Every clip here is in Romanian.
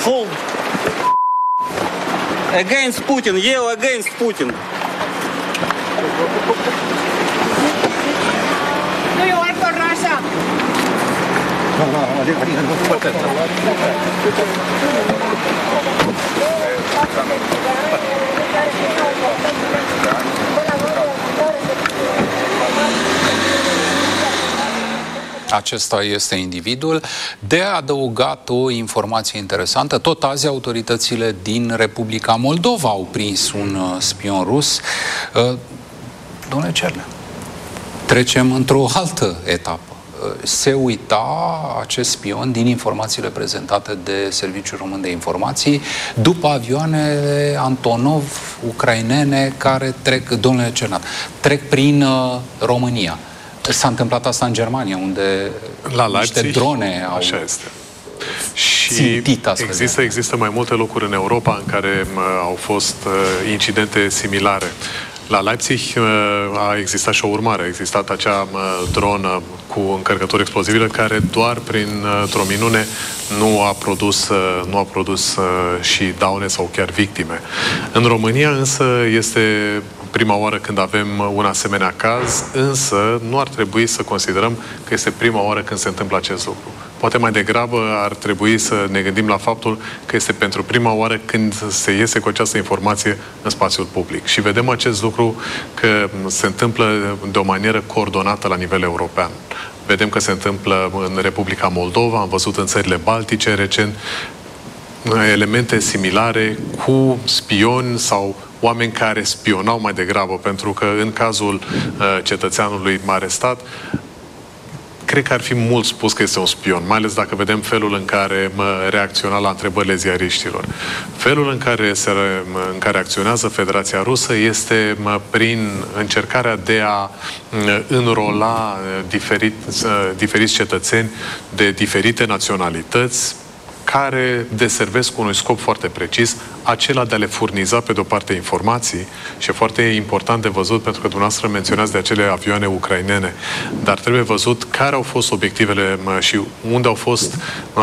full against Putin, eu against Putin. Do you work for Russia? Acesta este individul. De adăugat o informație interesantă, tot azi autoritățile din Republica Moldova au prins un spion rus. Domnule Cernea, trecem într-o altă etapă. Se uita acest spion din informațiile prezentate de Serviciul Român de Informații după avioanele Antonov ucrainene care trec, domnule Cernat, trec prin România. S-a întâmplat asta în Germania, unde la niște drone au țintit astfel. Există mai multe locuri în Europa în care au fost incidente similare. La Leipzig a existat și o urmare. A existat acea dronă cu încărcături explozibile care doar printr-o minune nu a produs și daune sau chiar victime. În România însă este prima oară când avem un asemenea caz, însă nu ar trebui să considerăm că este prima oară când se întâmplă acest lucru. Poate mai degrabă ar trebui să ne gândim la faptul că este pentru prima oară când se iese cu această informație în spațiul public. Și vedem acest lucru că se întâmplă de o manieră coordonată la nivel european. Vedem că se întâmplă în Republica Moldova, am văzut în țările Baltice recent elemente similare cu spioni sau oameni care spionau mai degrabă, pentru că în cazul cetățeanului arestat, cred că ar fi mult spus că este un spion, mai ales dacă vedem felul în care reacționa la întrebările ziariștilor. Felul în care acționează Federația Rusă este prin încercarea de a înrola diferiți cetățeni de diferite naționalități care deservesc unui scop foarte precis, acela de a le furniza pe de-o parte informații, și e foarte important de văzut, pentru că dumneavoastră menționați de acele avioane ucrainene, dar trebuie văzut care au fost obiectivele și unde au fost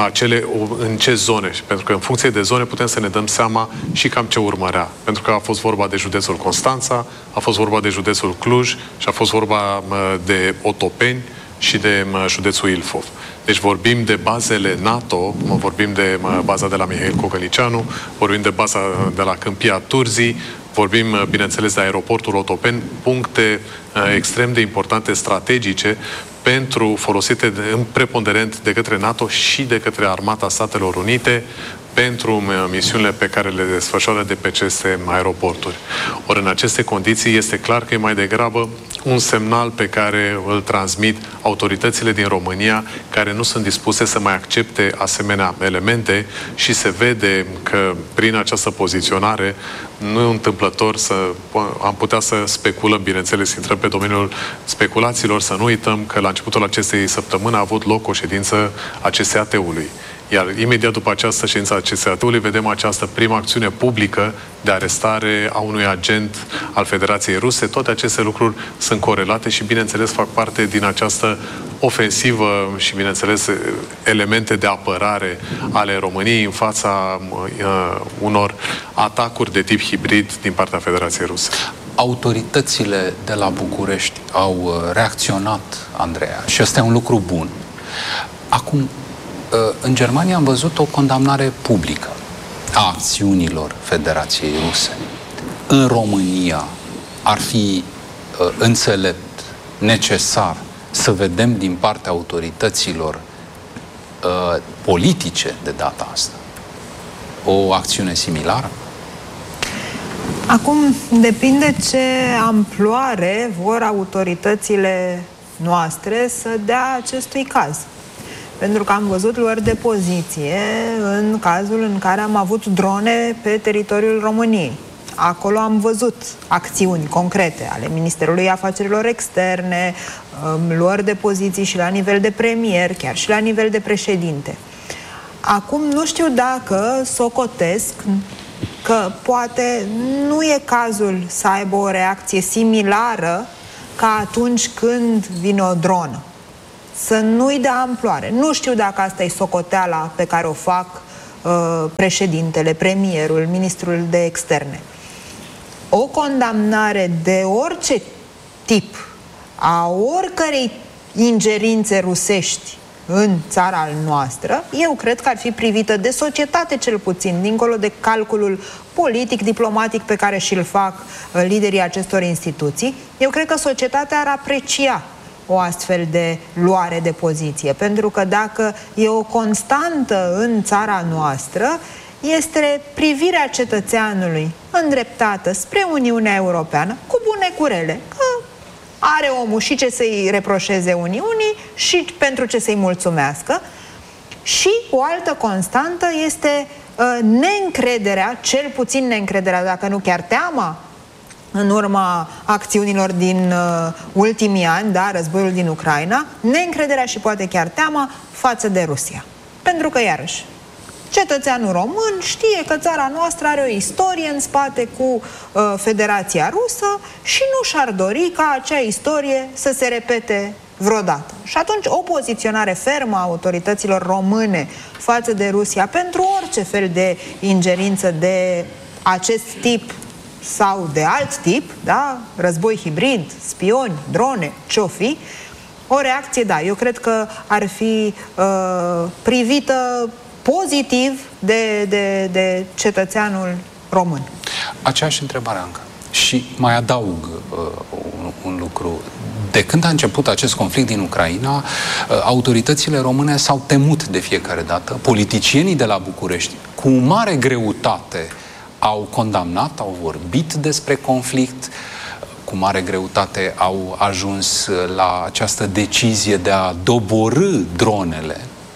în ce zone, pentru că în funcție de zone putem să ne dăm seama și cam ce urmărea, pentru că a fost vorba de județul Constanța, a fost vorba de județul Cluj și a fost vorba de Otopeni și de județul Ilfov. Deci vorbim de bazele NATO, vorbim de baza de la Mihail Cogălnicianu, vorbim de baza de la Câmpia Turzii, vorbim, bineînțeles, de aeroportul Otopeni, puncte extrem de importante, strategice, folosite în preponderent de către NATO și de către Armata Statelor Unite pentru misiunile pe care le desfășoară de pe aceste aeroporturi. Ori în aceste condiții este clar că e mai degrabă un semnal pe care îl transmit autoritățile din România, care nu sunt dispuse să mai accepte asemenea elemente, și se vede că prin această poziționare nu e întâmplător am putea să speculăm, bineînțeles, intrăm pe domeniul speculațiilor, să nu uităm că la începutul acestei săptămâni a avut loc o ședință a CSAT-ului. Iar imediat după această ședință a CSAT-ului vedem această primă acțiune publică de arestare a unui agent al Federației Ruse. Toate aceste lucruri sunt corelate și, bineînțeles, fac parte din această ofensivă și, bineînțeles, elemente de apărare ale României în fața unor atacuri de tip hibrid din partea Federației Ruse. Autoritățile de la București au reacționat, Andreea, și ăsta e un lucru bun. Acum, în Germania am văzut o condamnare publică a acțiunilor Federației Ruse. În România ar fi înțelept, necesar, să vedem din partea autorităților politice de data asta o acțiune similară? Acum depinde ce amploare vor autoritățile noastre să dea acestui caz. Pentru că am văzut luări de poziție în cazul în care am avut drone pe teritoriul României. Acolo am văzut acțiuni concrete ale Ministerului Afacerilor Externe, luări de poziții și la nivel de premier, chiar și la nivel de președinte. Acum nu știu dacă socotesc că poate nu e cazul să aibă o reacție similară ca atunci când vine o dronă. Să nu-i dea amploare. Nu știu dacă asta e socoteala pe care o fac președintele, premierul, ministrul de externe. O condamnare de orice tip a oricărei ingerințe rusești în țara noastră, eu cred că ar fi privită de societate cel puțin, dincolo de calculul politic, diplomatic pe care și-l fac liderii acestor instituții. Eu cred că societatea ar aprecia o astfel de luare de poziție, pentru că dacă e o constantă în țara noastră, este privirea cetățeanului îndreptată spre Uniunea Europeană, cu bune cu rele, că are omul și ce să-i reproșeze Uniunii și pentru ce să-i mulțumească. Și o altă constantă este neîncrederea, cel puțin neîncrederea, dacă nu chiar teama, în urma acțiunilor din ultimii ani, da, războiul din Ucraina, neîncrederea și poate chiar teama față de Rusia. Pentru că, iarăși, cetățeanul român știe că țara noastră are o istorie în spate cu Federația Rusă și nu și-ar dori ca acea istorie să se repete vreodată. Și atunci o poziționare fermă a autorităților române față de Rusia pentru orice fel de ingerință de acest tip sau de alt tip, da? Război hibrid, spioni, drone, ce-o fi, o reacție, da, eu cred că ar fi privită pozitiv de cetățeanul român. Aceeași întrebare, Anca. Și mai adaug un lucru. De când a început acest conflict din Ucraina, autoritățile române s-au temut de fiecare dată. Politicienii de la București, cu mare greutate, au condamnat, au vorbit despre conflict, cu mare greutate au ajuns la această decizie de a doborî dronele.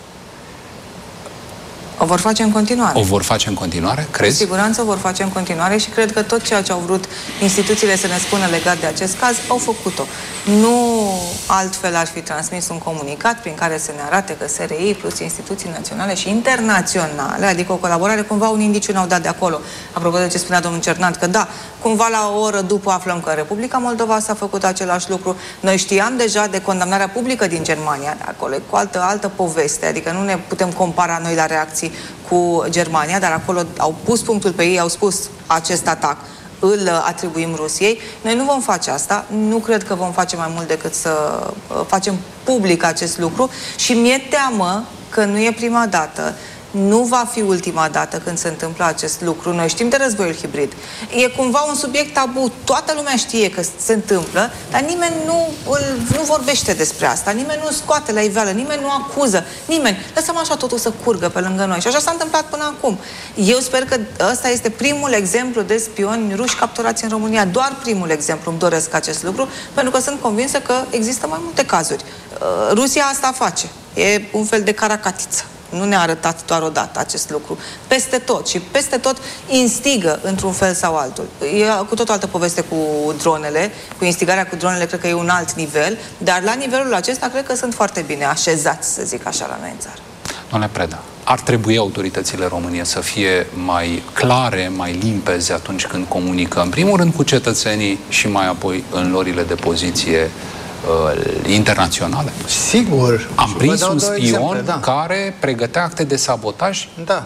O vor face în continuare. O vor face în continuare, crezi? Cu siguranță o vor face în continuare și cred că tot ceea ce au vrut instituțiile să ne spună legat de acest caz, au făcut-o. Nu altfel ar fi transmis un comunicat prin care să ne arate că SRI plus instituții naționale și internaționale, adică o colaborare, cumva un indiciu ne-au dat de acolo. Apropo de ce spunea domnul Cernat, că da, cumva la o oră după aflăm că în Republica Moldova s-a făcut același lucru. Noi știam deja de condamnarea publică din Germania, de acolo, cu altă poveste, adică nu ne putem compara noi la reacții cu Germania, dar acolo au pus punctul pe ei, au spus acest atac îl atribuim Rusiei. Noi nu vom face asta, nu cred că vom face mai mult decât să facem public acest lucru și mi-e teamă că nu e prima dată, nu va fi ultima dată când se întâmplă acest lucru. Noi știm de războiul hibrid. E cumva un subiect tabu. Toată lumea știe că se întâmplă, dar nimeni nu vorbește despre asta. Nimeni nu scoate la iveală, nimeni nu acuză, nimeni. Lăsăm așa totul să curgă pe lângă noi. Și așa s-a întâmplat până acum. Eu sper că ăsta este primul exemplu de spioni ruși capturați în România. Doar primul exemplu, îmi doresc acest lucru, pentru că sunt convinsă că există mai multe cazuri. Rusia asta face. E un fel de caracatiță. Nu ne-a arătat doar odată acest lucru. Peste tot. Și peste tot instigă într-un fel sau altul. E cu tot o altă poveste cu dronele. Cu instigarea cu dronele cred că e un alt nivel. Dar la nivelul acesta cred că sunt foarte bine așezați, să zic așa, la noi în țară. Doamne Preda, ar trebui autoritățile României să fie mai clare, mai limpezi atunci când comunică, în primul rând cu cetățenii și mai apoi în lorile de poziție internaționale. Sigur. Am prins un spion care pregătea acte de sabotaj? Da.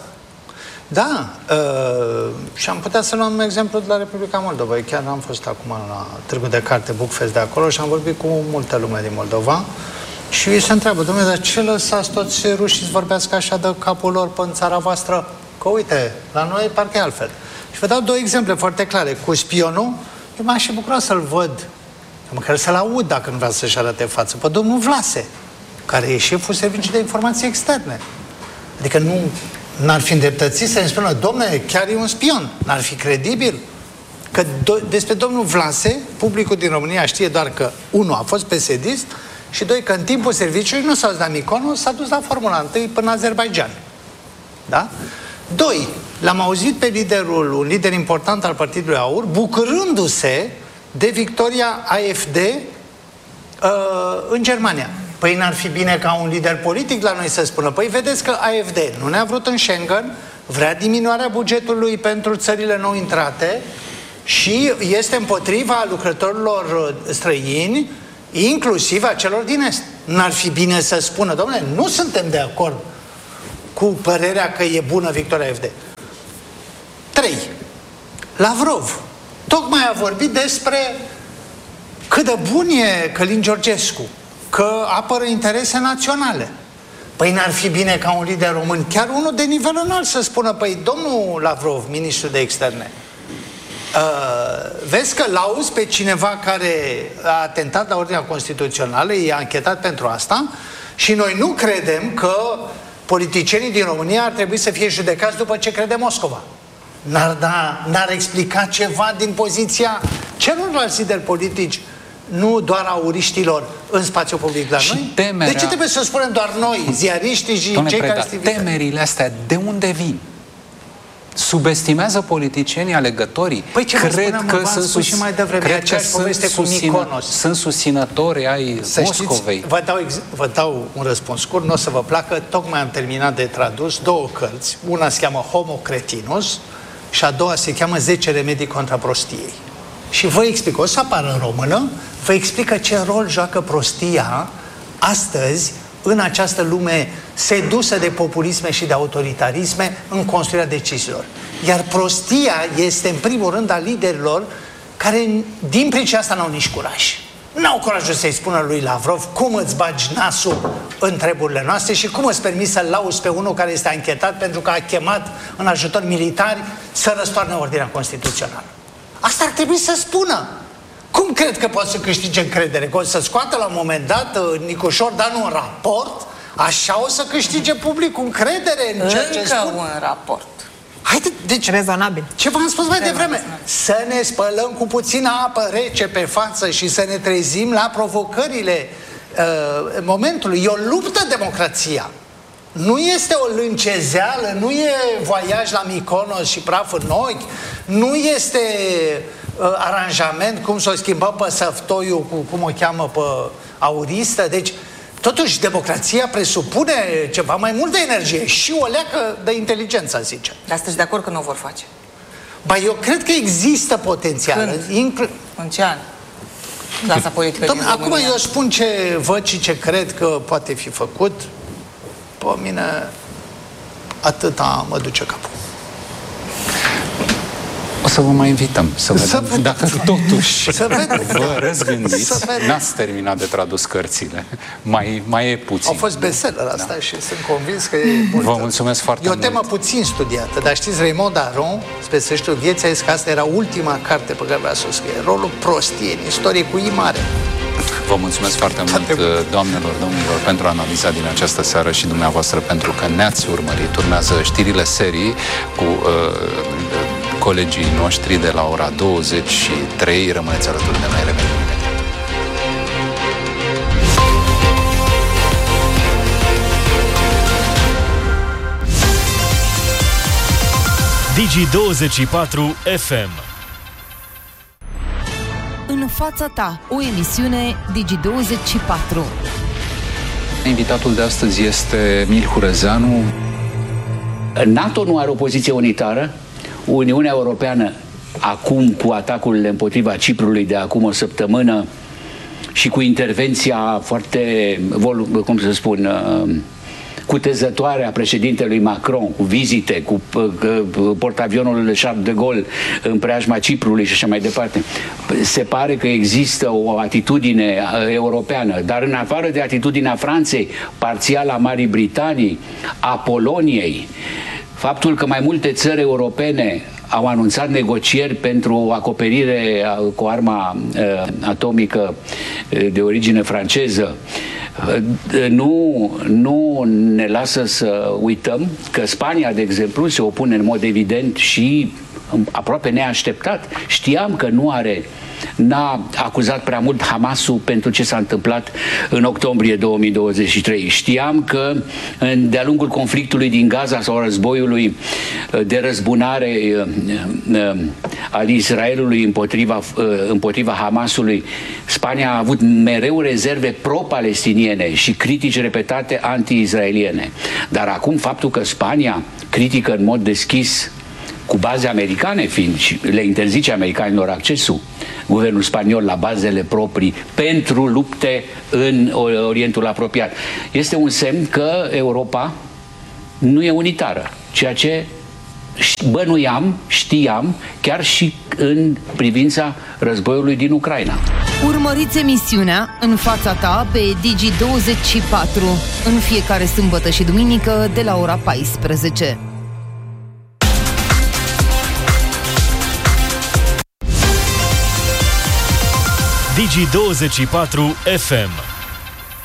Da. Și am putea să luăm exemplu de la Republica Moldova. Chiar am fost acum la Târgu de Carte, Bookfest de acolo și am vorbit cu multă lume din Moldova și ei se întreabă, dom'le, dar ce lăsați toți rușii să vorbească așa de capul lor pe în țara voastră? Că uite, la noi parcă e altfel. Și vă dau două exemple foarte clare. Cu spionul, eu m-aș și bucura să-l văd, măcar să-l aud dacă nu vrea să-și arate față, pe domnul Vlase, care e șeful Serviciului de Informații Externe. Adică n-ar fi îndreptățit să-mi spună, domne, chiar e un spion. N-ar fi credibil? Că despre domnul Vlase, publicul din România știe doar că, unu, a fost PSD-ist și doi, că în timpul serviciului nu s-a dus la Mykonos, s-a dus la Formula 1 până în Azerbaijan. Da? Doi, l-am auzit pe un lider important al Partidului AUR, bucurându-se de victoria AfD în Germania. Păi n-ar fi bine ca un lider politic la noi să spună, păi vedeți că AfD nu ne-a vrut în Schengen, vrea diminuarea bugetului pentru țările nou intrate și este împotriva lucrătorilor străini, inclusiv a celor din Est. N-ar fi bine să spună, domnule, nu suntem de acord cu părerea că e bună victoria AfD. 3. Lavrov tocmai a vorbit despre cât de bun e Călin Georgescu, că apără interese naționale. Păi n-ar fi bine ca un lider român, chiar unul de nivel înalt, să spună, păi domnul Lavrov, ministrul de externe, vezi că l-auzi pe cineva care a atentat la ordinea constituțională, e anchetat pentru asta și noi nu credem că politicienii din România ar trebui să fie judecați după ce crede Moscova. N-ar explica ceva din poziția celorlalți lideri politici, nu doar a auriștilor în spațiul public la noi? Temerea... De ce trebuie să spunem doar noi, ziariștii și cei care stivică? Temerile astea, de unde vin? Subestimează politicienii alegătorii? Păi ce cred că sunt și mai devreme, cred că sunt susținători ai Moscovei. Vă dau un răspuns scurt, nu o să vă placă. Tocmai am terminat de tradus 2 cărți. Una se cheamă Homo Cretinus și a doua se cheamă 10 remedii contra prostiei. Și vă explic, o să apară în română, vă explică ce rol joacă prostia astăzi în această lume sedusă de populisme și de autoritarisme în construirea deciziilor. Iar prostia este în primul rând a liderilor care din pricina asta n-au nici curaj. N-au curajul să-i spună lui Lavrov cum îți bagi nasul în treburile noastre și cum îți permiți să-l lauzi pe unul care este anchetat pentru că a chemat în ajutor militari să răstoarne ordinea constituțională. Asta ar trebui să spună. Cum cred că poate să câștige încredere? Că o să scoată la un moment dat Nicușor Dan un raport? Așa o să câștige publicul încredere în ceea ce spun? Încă un raport. Haide, deci, rezonabil. Ce v-am spus mai devreme? Să ne spălăm cu puțină apă rece pe față și să ne trezim la provocările momentului. E o luptă democrația. Nu este o lâncezeală, nu e voiaj la Mykonos și praf în ochi, nu este aranjament cum să o schimbăm pe Săftoiu cu, cum o cheamă, pe Auristă. Deci, totuși, democrația presupune ceva mai mult de energie și o leacă de inteligență, zice. Dar sunteți de acord că nu o vor face? Ba, eu cred că există potențial. În ce an? Clasa politică din acum România. eu spun ce văd și ce cred că poate fi făcut. Pe mine atâta mă duce capul. O să vă mai invităm să vedem dacă totuși vă răzgândiți. N-ați terminat de tradus cărțile. Mai e puțin. Au fost bestseller asta și sunt convins că e multă. Vă mulțumesc foarte mult. E o temă puțin studiată, dar știți, Raymond Aron, spre sfârșitul vieții, a zis că asta era ultima carte pe care vrea să o scrie. Rolul prostiei, în istorie cu I mare. Vă mulțumesc foarte mult, doamnelor, domnilor, pentru analiza din această seară și dumneavoastră pentru că ne-ați urmărit. Urmează știrile serii cu colegii noștri de la ora 23. Rămâneți alături de noi, revenim imediat. Digi24 FM. În fața ta, o emisiune Digi24. Invitatul de astăzi este Mil Hurezeanu. NATO nu are o poziție unitară. Uniunea Europeană, acum cu atacurile împotriva Ciprului de acum o săptămână și cu intervenția foarte, cum să spun, cutezătoare a președintelui Macron, cu vizite, cu portavionul Charles de Gaulle în preajma Ciprului și așa mai departe. Se pare că există o atitudine europeană, dar în afară de atitudinea Franței, parțial a Marii Britanii, a Poloniei, faptul că mai multe țări europene au anunțat negocieri pentru o acoperire cu arma atomică de origine franceză, nu ne lasă să uităm că Spania, de exemplu, se opune în mod evident și aproape neașteptat. Știam că n-a acuzat prea mult Hamasul pentru ce s-a întâmplat în octombrie 2023. Știam că de-a lungul conflictului din Gaza sau războiului de răzbunare al Israelului împotriva Hamasului, Spania a avut mereu rezerve pro-palestiniene și critici repetate anti-israeliene. Dar acum faptul că Spania critică în mod deschis, cu baze americane fiind, și le interzice americanilor accesul, guvernul spaniol, la bazele proprii pentru lupte în Orientul apropiat. Este un semn că Europa nu e unitară, ceea ce știam, chiar și în privința războiului din Ucraina. Urmăriți emisiunea În fața ta pe Digi24 în fiecare sâmbătă și duminică de la ora 14. Digi24 FM